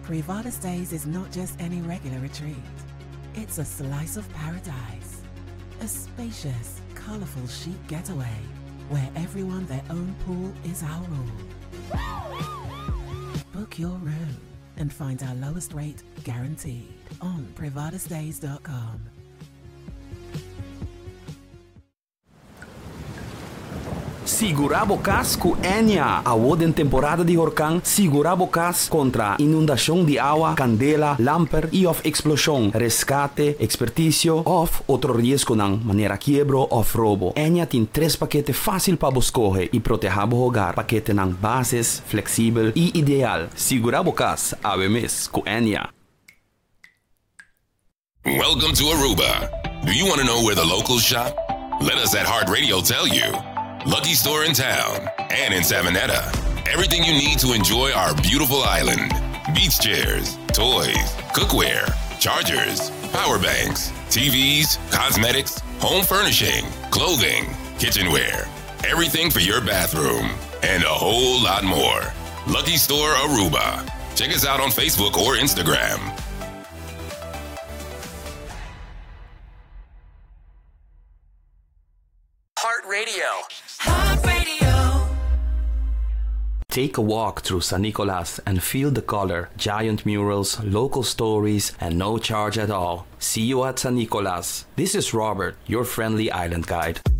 Privada Stays is not just any regular retreat. It's a slice of paradise. A spacious, colourful chic getaway where everyone their own pool is our rule. Book your room and find our lowest rate guaranteed on privadastays.com. Sigurabo Cas com Enya. Award em temporada de huracão, Sigurabo Cas contra inundação de água, candela, lamper e of explosão, rescate, expertício of outro risco ng maneira quebro of roubo. Enya tem 3 paquetes fácil para escolher e proteger o hogar. Paquete ng bases, flexível e ideal. Sigurabo Cas, ave mes com Enya. Welcome to Aruba. Do you want to know where the locals shop? Let us at Heart Radio tell you. Lucky Store in town and in Savanetta. Everything you need to enjoy our beautiful island. Beach chairs, toys, cookware, chargers, power banks, TVs, cosmetics, home furnishing, clothing, kitchenware, everything for your bathroom, and a whole lot more. Lucky Store Aruba. Check us out on Facebook or Instagram. Heart Radio. Take a walk through San Nicolas and feel the color, giant murals, local stories, and no charge at all. See you at San Nicolas. This is Robert, your friendly island guide.